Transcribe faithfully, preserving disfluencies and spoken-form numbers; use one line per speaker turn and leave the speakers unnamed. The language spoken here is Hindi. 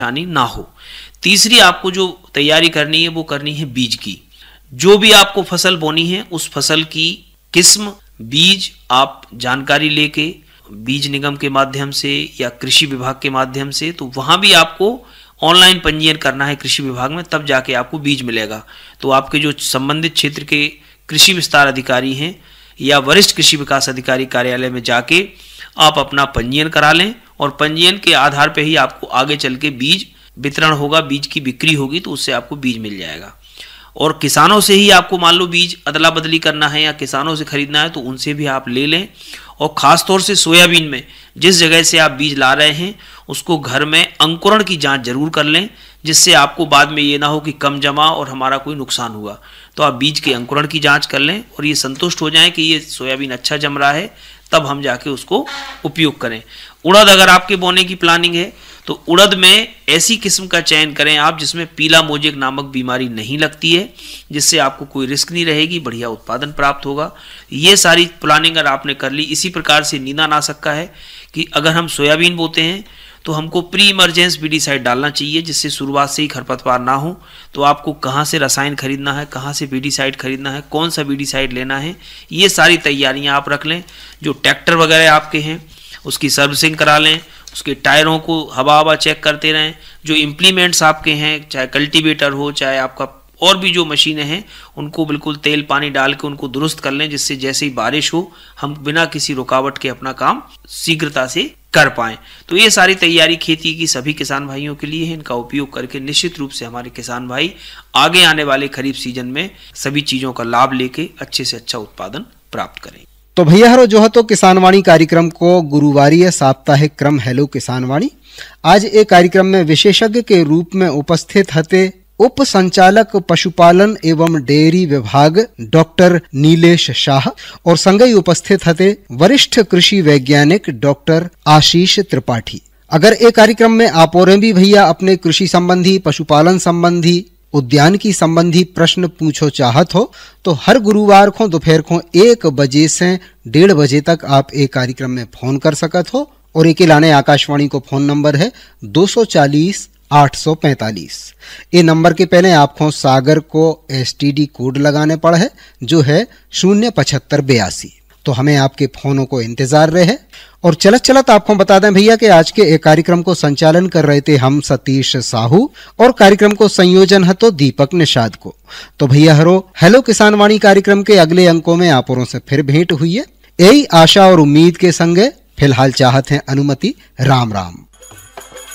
परेशानी ना हो। तीसरी आपको जो तैयारी करनी है वो करनी है बीज की। जो भी आपको फसल बोनी है उस फसल की किस्म, बीज आप जानकारी लेके बीज निगम के माध्यम से या कृषि विभाग के माध्यम से, तो वहां भी आपको ऑनलाइन पंजीयन करना है कृषि विभाग में, तब जाके आपको बीज मिलेगा। तो आपके जो संबंधित क्षेत्र के कृषि विस्तार अधिकारी हैं या वरिष्ठ कृषि विकास अधिकारी कार्यालय में जाके आप अपना पंजीयन करा लें, और पंजीयन के आधार पे ही आपको आगे चल के बीज वितरण होगा, बीज की बिक्री होगी, तो उससे आपको बीज मिल जाएगा। और किसानों से ही आपको मान लो बीज अदला बदली करना है या किसानों से खरीदना है तो उनसे भी आप ले लें। और ख़ास तौर से सोयाबीन में जिस जगह से आप बीज ला रहे हैं उसको घर में अंकुरण की जांच जरूर कर लें, जिससे आपको बाद में ये ना हो कि कम जमा और हमारा कोई नुकसान हुआ। तो आप बीज के अंकुरण की जांच कर लें और ये संतुष्ट हो जाएं कि ये सोयाबीन अच्छा जम रहा है, तब हम जाके उसको उपयोग करें। उड़द अगर आपके बोने की प्लानिंग है तो उड़द में ऐसी किस्म का चयन करें आप जिसमें पीला मोजेक नामक बीमारी नहीं लगती है, जिससे आपको कोई रिस्क नहीं रहेगी, बढ़िया उत्पादन प्राप्त होगा। ये सारी प्लानिंग अगर आपने कर ली। इसी प्रकार से नींदानाशक का है कि अगर हम सोयाबीन बोते हैं तो हमको प्री इमरजेंस वीडीसाइड डालना चाहिए, जिससे शुरुआत से ही खरपतवार ना हो। तो आपको कहाँ से रसायन खरीदना है, कहाँ से वीडीसाइड खरीदना है, कौन सा वीडीसाइड लेना है, ये सारी तैयारियां आप रख लें। जो ट्रैक्टर वगैरह आपके हैं उसकी सर्विसिंग करा लें, उसके टायरों को हवा हवा चेक करते रहें। जो इम्प्लीमेंट्स आपके हैं, चाहे कल्टीवेटर हो चाहे आपका और भी जो मशीनें हैं, उनको बिल्कुल तेल पानी डाल के उनको दुरुस्त कर लें, जिससे जैसे ही बारिश हो हम बिना किसी रुकावट के अपना काम शीघ्रता से कर पाएं। तो ये सारी तैयारी खेती की सभी किसान भाइयों के लिए है। इनका उपयोग करके निश्चित रूप से हमारे किसान भाई आगे आने वाले खरीफ सीजन में सभी चीज़ों का लाभ लेके अच्छे से अच्छा उत्पादन प्राप्त करें।
तो भैया हरो जो है तो किसानवाणी कार्यक्रम को गुरुवारीय साप्ताहिक क्रम हेलो किसानवाणी। आज एक कार्यक्रम में विशेषज्ञ के रूप में उपस्थित हते उप संचालक पशुपालन एवं डेयरी विभाग डॉक्टर नीलेश शाह और संगई उपस्थित हते वरिष्ठ कृषि वैज्ञानिक डॉक्टर आशीष त्रिपाठी। अगर एक कार्यक्रम में आप और भी भैया अपने कृषि संबंधी, पशुपालन संबंधी, उद्यान की संबंधी प्रश्न पूछो चाहत हो तो हर गुरुवार को दोपहर को एक बजे से डेढ़ बजे तक आप एक कार्यक्रम में फोन कर सकत हो। और एक लाने आकाशवाणी को फोन नंबर है दो सौ चालीस आठ सौ पैंतालीस। ये नंबर के पहले आपको सागर को एसटीडी कोड लगाने पड़ा है जो है शून्य पचहत्तर बयासी। तो हमें आपके फोनों को इंतजार रहे। और चलत चलत आपको बता दें भैया कि आज के एक कार्यक्रम को संचालन कर रहे थे हम सतीश साहू और कार्यक्रम को संयोजन है तो दीपक निषाद को। तो भैया हरो हेलो किसानवाणी कार्यक्रम के अगले अंकों में आप औरों से फिर भेंट हुई है। यही आशा और उम्मीद के संगे फिलहाल चाहत हैं अनुमति। राम राम।